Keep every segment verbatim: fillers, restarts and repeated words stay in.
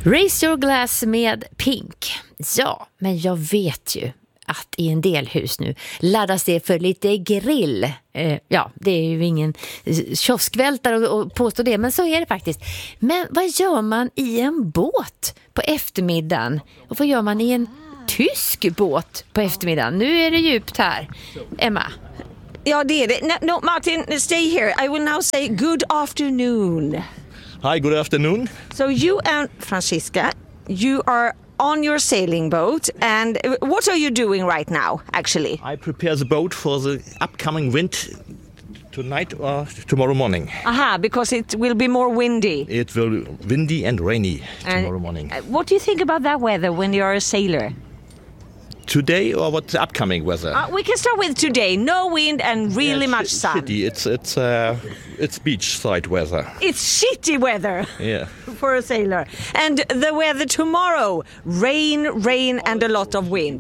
Raise Your Glass med Pink. Ja, men jag vet ju att i en del hus nu laddas det för lite grill. Eh, ja, det är ju ingen kioskvältare att påstå det, men så är det faktiskt. Men vad gör man i en båt på eftermiddagen? Och vad gör man i en tysk båt på eftermiddagen? Nu är det djupt här. Emma? Ja, det är det. No, no, Martin, stay here. I will now say good afternoon. Hi, good afternoon. So you and Francisca, you are on your sailing boat, and what are you doing right now, actually? I prepare the boat for the upcoming wind tonight or tomorrow morning. Aha, because it will be more windy. It will be windy and rainy tomorrow and morning. What do you think about that weather when you're a sailor? Today or what's the upcoming weather? Uh, we can start with today. No wind and really yeah, much sh- sun. Shitty. It's it's uh, it's beachside weather. It's shitty weather. Yeah. For a sailor. And the weather tomorrow, rain, rain and a lot of wind.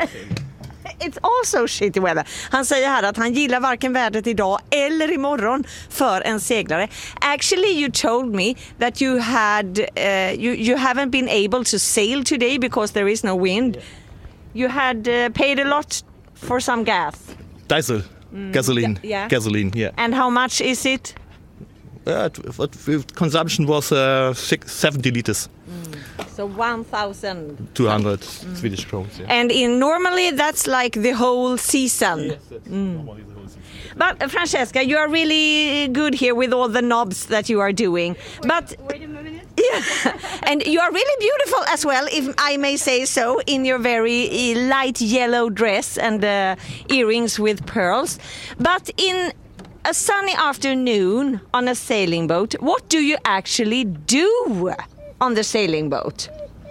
It's also shitty weather. Han säger här att han gillar varken vädret idag eller imorgon för en seglare. Actually, you told me that you had uh, you you haven't been able to sail today because there is no wind. You had uh, paid a lot for some gas. Diesel, mm. gasoline, yeah. gasoline. Yeah. And how much is it? Uh, what consumption was uh, six, seventy liters. Mm. So one thousand two hundred mm. Swedish crowns. Yeah. And in normally that's like the whole season. Yes, that's mm. normally the whole season. But uh, Francesca, you are really good here with all the knobs that you are doing. Wait, but wait a minute. yeah, and you are really beautiful as well, if I may say so, in your very uh, light yellow dress and uh, earrings with pearls. But in a sunny afternoon on a sailing boat, what do you actually do on the sailing boat?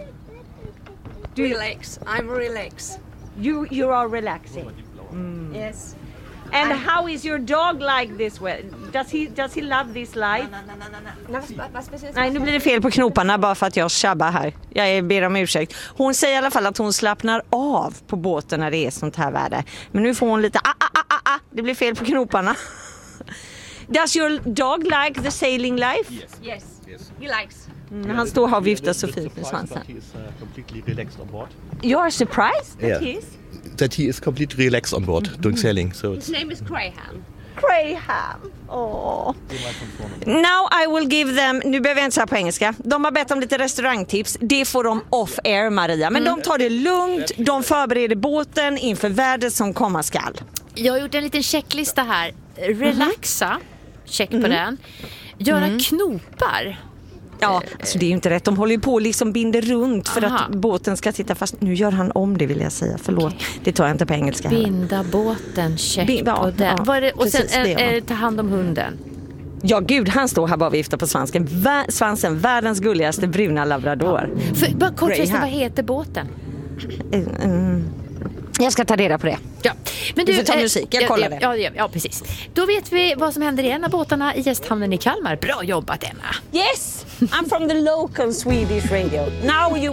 Relax. I'm relaxed. You you are relaxing. Mm. Yes. And I'm... how is your dog like this way? Does he does he love this life? Nej, nu blir det fel på knoparna bara för att jag tjabbar här. Jag ber om ursäkt. Hon säger i alla fall att hon slappnar av på båten när det är sånt här väder. Men nu får hon lite ah, ah, ah, ah, ah. Det blir fel på knoparna. Does your dog like the sailing life? Yes. Yes. Yes. He likes. Mm, han står här och viftar så fint med svansen. He is uh, completely relaxed on board. You are surprised that Yeah. he is? That he is completely relaxed on board doing sailing. So His it's name is Graham. Graham. Oh. Now I will give them, nu behöver jag inte säga på engelska. De har bett om lite restaurangtips. Det får de off air, Maria. Men mm. de tar det lugnt. De förbereder båten inför vädret som komma skall. Jag har gjort en liten checklista här. Relaxa. Mm. Check på mm. den. Göra mm. knopar. Ja, alltså det är ju inte rätt. De håller ju på och liksom binder runt för Aha. att båten ska sitta fast. Nu gör han om det, vill jag säga. Förlåt, okay. Det tar jag inte på engelska. Binda här. Båten, check Bin- ja, på den. ja, Var det, och precis, sen det, äh, ta hand om hunden. Ja, gud, han står här bara och viftar på svansken. Vä- svansen, världens gulligaste bruna labrador. Ja. För, bara kort förresten, vad heter båten? Mm, mm. Jag ska ta reda på det. Ja. Men du, du får ta musik, jag kollar ja, det. Ja, ja, ja, precis. Då vet vi vad som händer i en av båtarna i gästhamnen i Kalmar. Bra jobbat, Emma. Yes, I'm from the local Swedish radio. Now you